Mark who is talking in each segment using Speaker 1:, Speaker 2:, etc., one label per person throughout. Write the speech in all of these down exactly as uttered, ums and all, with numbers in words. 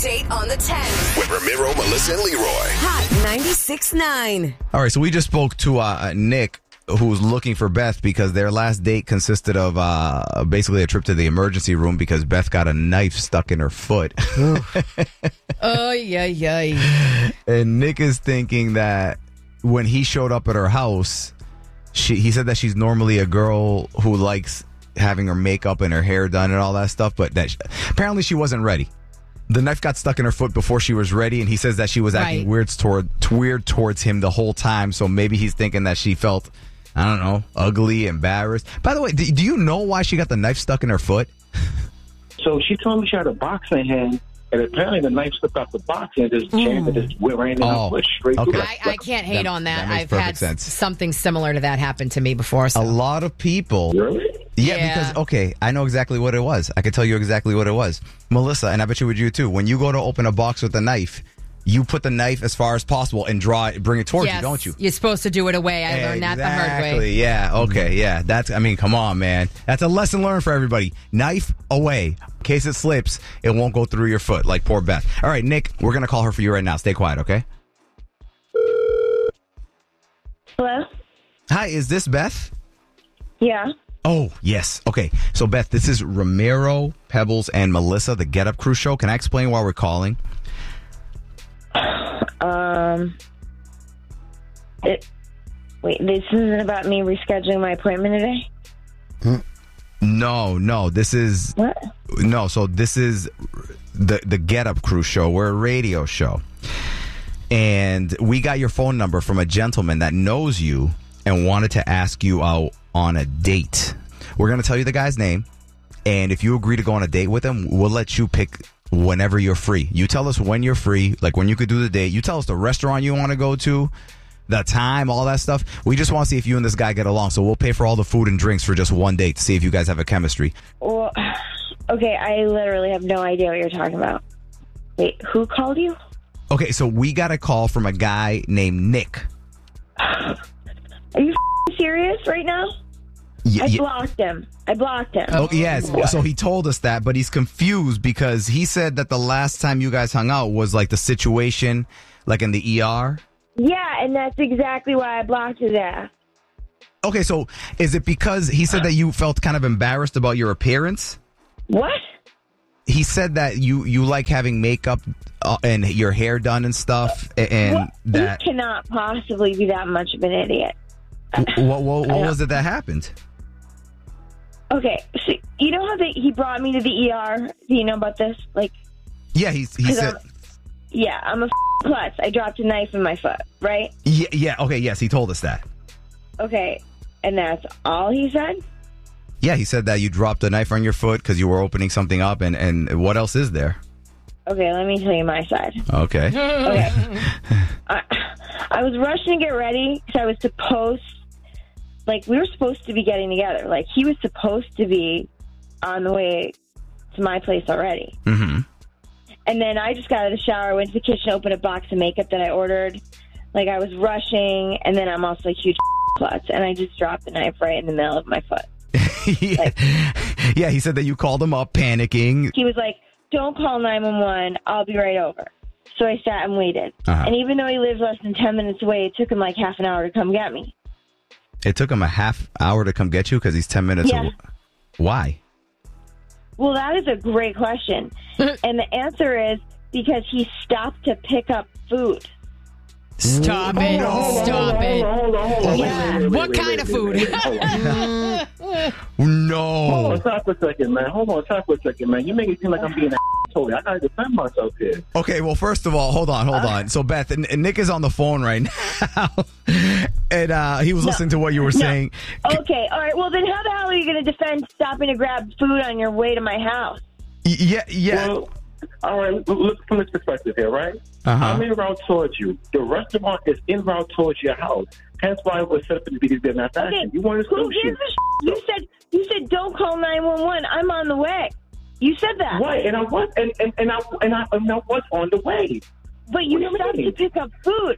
Speaker 1: Date on the ten.
Speaker 2: With Ramiro, Melissa, and Leroy.
Speaker 1: Hot ninety-six point nine.
Speaker 3: All right, so we just spoke to uh, Nick, who's looking for Beth because their last date consisted of uh, basically a trip to the emergency room because Beth got a knife stuck in her foot.
Speaker 4: Oh, yeah, yeah.
Speaker 3: And Nick is thinking that when he showed up at her house, she he said that she's normally a girl who likes having her makeup and her hair done and all that stuff, but that she, apparently she wasn't ready. The knife got stuck in her foot before she was ready, and he says that she was acting
Speaker 4: Right.
Speaker 3: weird toward weird towards him the whole time. So maybe he's thinking that she felt, I don't know, ugly, embarrassed. By the way, do, do you know why she got the knife stuck in her foot?
Speaker 5: So she told me she had a box in her hand, and apparently the knife slipped out the box and just jammed and just went right in
Speaker 3: Oh,
Speaker 5: her foot straight
Speaker 3: okay.
Speaker 5: through.
Speaker 4: I, I can't hate
Speaker 3: That-
Speaker 4: on that.
Speaker 3: that makes
Speaker 4: I've
Speaker 3: perfect
Speaker 4: had
Speaker 3: sense.
Speaker 4: something similar to that happen to me before. So.
Speaker 3: A lot of people.
Speaker 5: Really?
Speaker 3: Yeah,
Speaker 4: Yeah.
Speaker 3: because, okay, I know exactly what it was. I can tell you exactly what it was. Melissa, and I bet you would you too. When you go to open a box with a knife, you put the knife as far as possible and draw it, bring it towards
Speaker 4: yes,
Speaker 3: you, don't you?
Speaker 4: You're supposed to do it away. I learned that the hard way.
Speaker 3: Exactly, yeah, okay, yeah. That's, I mean, come on, man. That's a lesson learned for everybody. Knife away. In case it slips, it won't go through your foot like poor Beth. All right, Nick, we're going to call her for you right now. Stay quiet, okay?
Speaker 6: Hello?
Speaker 3: Hi, is this Beth?
Speaker 6: Yeah.
Speaker 3: Oh, yes. Okay. So, Beth, this is Ramiro, Pebbles, and Melissa, the Get Up Crew show. Can I explain why we're calling?
Speaker 6: Um. It. Wait, this isn't about me rescheduling my appointment today?
Speaker 3: No, no. This is...
Speaker 6: What?
Speaker 3: No, so this is the, the Get Up Crew show. We're a radio show. And we got your phone number from a gentleman that knows you and wanted to ask you out on a date. We're going to tell you the guy's name. And if you agree to go on a date with him, we'll let you pick whenever you're free. You tell us when you're free, like when you could do the date. You tell us the restaurant you want to go to, the time, all that stuff. We just want to see if you and this guy get along. So we'll pay for all the food and drinks for just one date to see if you guys have a chemistry.
Speaker 6: Well, okay, I literally have no idea what you're talking about. Wait, who called you?
Speaker 3: Okay, so we got a call from a guy named Nick.
Speaker 6: Are you f***ing serious right now?
Speaker 3: Y-
Speaker 6: I
Speaker 3: y-
Speaker 6: blocked him. I blocked him.
Speaker 3: Oh, yes. So he told us that, but he's confused because he said that the last time you guys hung out was like the situation, like in the E R.
Speaker 6: Yeah, and that's exactly why I blocked his ass.
Speaker 3: Okay, so is it because he said that you felt kind of embarrassed about your appearance?
Speaker 6: What?
Speaker 3: He said that you, you like having makeup uh, and your hair done and stuff, a- and
Speaker 6: What?
Speaker 3: that...
Speaker 6: You cannot possibly be that much of an idiot.
Speaker 3: What, what, what was it that happened?
Speaker 6: Okay, so you know how they, he brought me to the E R? Do you know about this? Like,
Speaker 3: Yeah, he, he
Speaker 6: 'cause
Speaker 3: said...
Speaker 6: I'm- yeah, I'm a f- klutz. I dropped a knife in my foot, right?
Speaker 3: Yeah, yeah, okay, yes, he told us that.
Speaker 6: Okay, and that's all he said?
Speaker 3: Yeah, he said that you dropped a knife on your foot because you were opening something up, and, and what else is there?
Speaker 6: Okay, let me tell you my side.
Speaker 3: Okay.
Speaker 6: Okay. I, I was rushing to get ready because I was supposed, like, we were supposed to be getting together. Like, he was supposed to be on the way to my place already.
Speaker 3: Mm-hmm.
Speaker 6: And then I just got out of the shower, went to the kitchen, opened a box of makeup that I ordered. Like, I was rushing, and then I'm also a huge klutz, and I just dropped the knife right in the middle of my foot.
Speaker 3: yeah. yeah, he said that you called him up panicking.
Speaker 6: He was like, don't call nine one one, I'll be right over. So I sat and waited.
Speaker 3: Uh-huh.
Speaker 6: And even though he lives less than ten minutes away, it took him like half an hour to come get me.
Speaker 3: It took him a half hour to come get you because he's ten minutes
Speaker 6: Yeah.
Speaker 3: away. Why?
Speaker 6: Well, that is a great question. And the answer is because he stopped to pick up food.
Speaker 4: Stop it. Stop it.
Speaker 5: Hold on, hold on.
Speaker 6: Yeah.
Speaker 5: Wait, wait, wait,
Speaker 4: What
Speaker 5: wait,
Speaker 4: kind
Speaker 5: wait,
Speaker 4: of
Speaker 5: wait,
Speaker 4: food?
Speaker 5: wait, wait. Hold on. Hold
Speaker 3: No.
Speaker 5: on, stop for a second, man. Hold on, stop for a second, man. You make it seem like I'm being an asshole. I gotta defend myself here.
Speaker 3: Okay, well, first of all, hold on, hold on. So, Beth, and, and Nick is on the phone right now, and uh, he was listening to what you were saying.
Speaker 6: Okay, all right. Well, then how the hell are you going to defend stopping to grab food on your way to my house?
Speaker 3: Y- Yeah, yeah.
Speaker 5: Well, all right, look from this perspective here, right?
Speaker 3: Uh-huh.
Speaker 5: I'm en route towards you. The restaurant is en route towards your house. Hence why it was set up to be in that fashion.
Speaker 6: Okay,
Speaker 5: You wanted
Speaker 6: who
Speaker 5: sushi.
Speaker 6: gives a sh- You said, you said don't call nine one one. I'm on the way. You said that.
Speaker 5: Right, and I was, and, and, and I and I and I was on the way
Speaker 6: But you
Speaker 5: What do you
Speaker 6: stopped
Speaker 5: mean?
Speaker 6: to pick up food.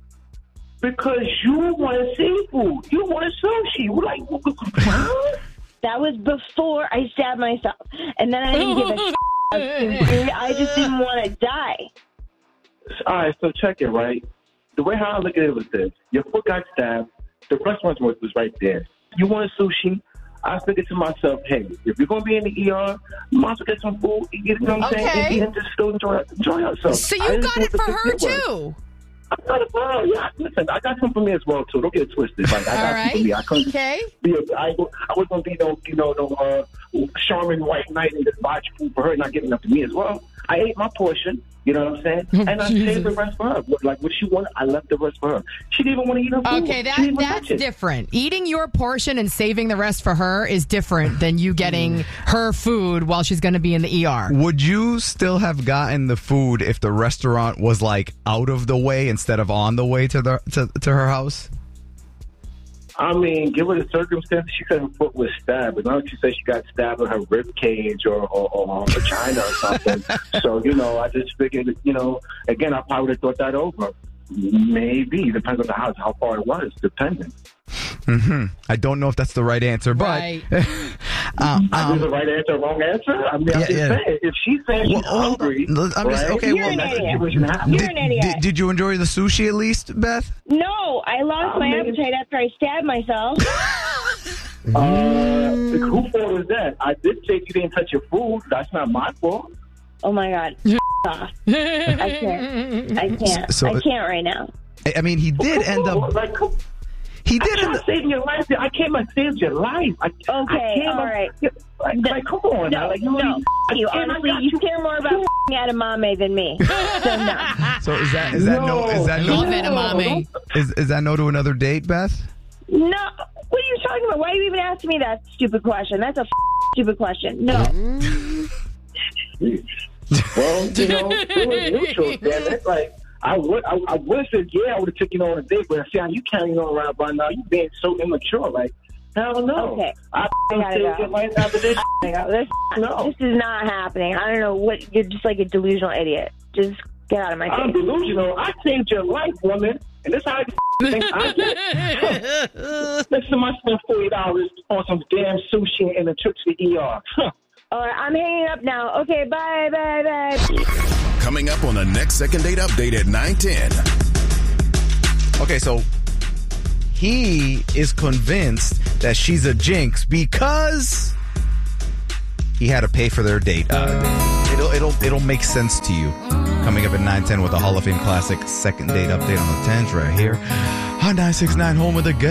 Speaker 5: because you wanted seafood. You wanted sushi. Like, huh?
Speaker 6: That was before I stabbed myself. And then I didn't give a sh- I just didn't want to die.
Speaker 5: All right, so check it, right? The way how I look at it was this. Your foot got stabbed. The restaurant was, was right there. You wanted sushi. I was thinking to myself, hey, if you're going to be in the E R, you might as well get some food. You know what I'm
Speaker 4: Okay.
Speaker 5: saying? And just still enjoy, enjoy yourself.
Speaker 4: So
Speaker 5: I
Speaker 4: you
Speaker 5: just
Speaker 4: got it
Speaker 5: want
Speaker 4: for
Speaker 5: the
Speaker 4: her,
Speaker 5: good work.
Speaker 4: too.
Speaker 5: I got it for her. Yeah, listen, I got some for me as well, too. Don't get it twisted. Like, I
Speaker 4: All
Speaker 5: got
Speaker 4: right.
Speaker 5: some for me. I couldn't
Speaker 4: Okay.
Speaker 5: be a, I, I wasn't going to be no, you know, no uh, charming white knight and just buy food for her and not giving up to me as well. I ate my portion. You know what I'm saying?
Speaker 4: Oh,
Speaker 5: And I
Speaker 4: Jesus.
Speaker 5: saved the rest for her. Like, what she wanted, I left the rest for her. She didn't even want to eat her food.
Speaker 4: Okay,
Speaker 5: She
Speaker 4: that
Speaker 5: didn't even
Speaker 4: that's
Speaker 5: touch it.
Speaker 4: different. Eating your portion and saving the rest for her is different than you getting her food while she's going to be in the E R.
Speaker 3: Would you still have gotten the food if the restaurant was like out of the way instead of on the way to the to, to her house?
Speaker 5: I mean, given the circumstances, she said her foot was stabbed. But now she said she got stabbed in her rib cage or, or, or her vagina or something. So, you know, I just figured, you know, again, I probably would have thought that over. Maybe. Depends on the house, how far it was, depending.
Speaker 3: Mm-hmm. I don't know if that's the right answer, but
Speaker 4: Right.
Speaker 3: um,
Speaker 5: Is
Speaker 3: um,
Speaker 5: the right answer or wrong answer? I mean, I'm
Speaker 3: Yeah,
Speaker 5: just
Speaker 3: yeah.
Speaker 5: saying, if she's saying she's
Speaker 3: Well, hold on.
Speaker 5: hungry,
Speaker 3: I'm just-
Speaker 5: right?
Speaker 3: okay,
Speaker 6: You're
Speaker 3: well,
Speaker 6: an
Speaker 5: that
Speaker 6: idiot.
Speaker 5: situation happened.
Speaker 6: You're an idiot.
Speaker 3: did, did you enjoy the sushi at least, Beth?
Speaker 6: No, I lost
Speaker 5: I'm
Speaker 6: my
Speaker 5: making-
Speaker 6: appetite after I stabbed myself.
Speaker 5: Uh, whose fault is that? I did say you didn't touch your food. That's not my fault.
Speaker 6: Oh my god. Off. I can't. I can't.
Speaker 3: So-
Speaker 6: I can't right now.
Speaker 3: I- I mean, he did
Speaker 5: Come
Speaker 3: end
Speaker 5: on,
Speaker 3: up.
Speaker 5: like, come-
Speaker 3: He
Speaker 5: I
Speaker 3: did end
Speaker 5: tried
Speaker 3: up.
Speaker 5: saving your life. I came and saved your life. I,
Speaker 6: Okay,
Speaker 5: I came
Speaker 6: all
Speaker 5: and-
Speaker 6: right.
Speaker 5: Like, like, come on.
Speaker 6: No,
Speaker 5: now. Like, you
Speaker 6: no.
Speaker 5: really-
Speaker 6: You
Speaker 5: I came and
Speaker 6: honestly,
Speaker 5: got
Speaker 6: you care more about edamame than me. So no.
Speaker 3: So is that is that no? Is that
Speaker 4: Love
Speaker 3: no?
Speaker 4: edamame.
Speaker 3: Is is that no to another date, Beth?
Speaker 6: No. What are you talking about? Why are you even asking me that stupid question? That's a stupid question. No.
Speaker 5: Well, you know, it was neutral. Damn it. Like, I would, I, I would have said, yeah, I would have taken you on a date, but see how you carrying on around by now. You being so immature. Like, hell no.
Speaker 6: Okay.
Speaker 5: I,
Speaker 6: I gotta
Speaker 5: saved
Speaker 6: go.
Speaker 5: your life after this.
Speaker 6: This,
Speaker 5: No.
Speaker 6: this is not happening. I don't know what. You're just like a delusional idiot. Just get out of my
Speaker 5: I'm
Speaker 6: face.
Speaker 5: delusional. I saved your life, woman. And this how you think I get. Next time I spent forty dollars on some damn sushi and a trip to the E R. Huh.
Speaker 6: All right, I'm hanging up now. Okay, bye, bye, bye.
Speaker 2: Coming up on the next second date update at nine ten.
Speaker 3: Okay, so he is convinced that she's a jinx because he had to pay for their date. Uh, it'll it'll it'll make sense to you. Coming up at nine ten with the Hall of Fame classic second date update on the tens right here on nine six nine home of the good.